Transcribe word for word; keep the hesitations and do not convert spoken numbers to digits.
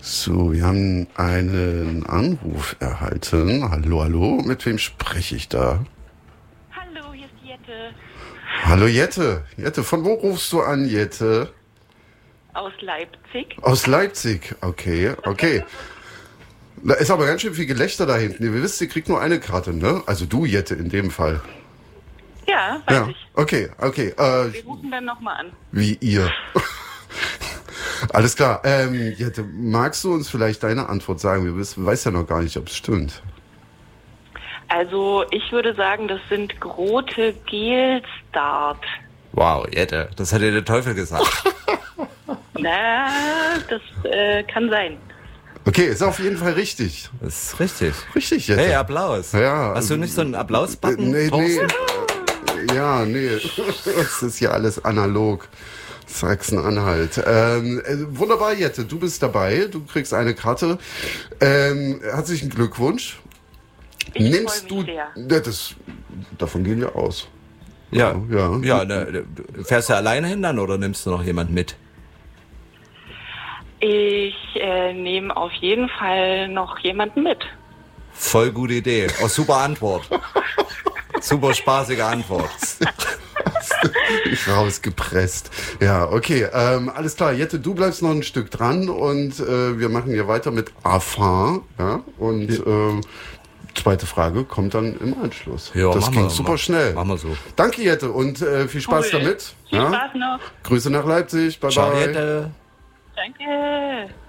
So, wir haben einen Anruf erhalten. Hallo, hallo, mit wem spreche ich da? Hallo, hier ist Jette. Hallo Jette. Jette, von wo rufst du an, Jette? Aus Leipzig. Aus Leipzig, okay, okay. Da ist aber ganz schön viel Gelächter da hinten. Ihr wisst, ihr kriegt nur eine Karte, ne? Also du, Jette, in dem Fall. Ja, weiß Ja, ich. okay, okay. Äh, Wir rufen dann nochmal an. wie ihr. Alles klar. Ähm, Jette, magst du uns vielleicht deine Antwort sagen? Wir wissen, weiß ja noch gar nicht, ob es stimmt. Also ich würde sagen, das sind Grote Gelstart. Wow, Jette, das hat dir der Teufel gesagt. Na, das äh, kann sein. Okay, ist auf jeden Fall richtig. Das ist richtig. Richtig, Jette. Hey, Applaus. Ja, Hast du nicht so einen Applaus-Button? Nee, nee. Thorsten? Ja, nee. Es ist ja alles analog. Sachsen-Anhalt. Ähm, äh, wunderbar, Jette. Du bist dabei. Du kriegst eine Karte. Ähm, herzlichen Glückwunsch. Ich Nimmst freu mich du. sehr. Ja, das, davon gehen wir aus. Ja, Ja. ja. Ne, fährst du alleine hin dann oder nimmst du noch jemand mit? Ich äh, nehme auf jeden Fall noch jemanden mit. Voll gute Idee. Oh, super Antwort. Super spaßige Antwort. Rausgepresst. Ja, okay. Ähm, alles klar. Jette, du bleibst noch ein Stück dran und äh, wir machen hier weiter mit Afin. Ja, und äh, zweite Frage kommt dann im Anschluss. Ja, das machen ging wir, super machen- schnell. machen wir so. Danke, Jette, und äh, viel Spaß Cool. damit. Viel Ja? Spaß noch. Grüße nach Leipzig. Bye, Ciao, bye. Jette. Danke.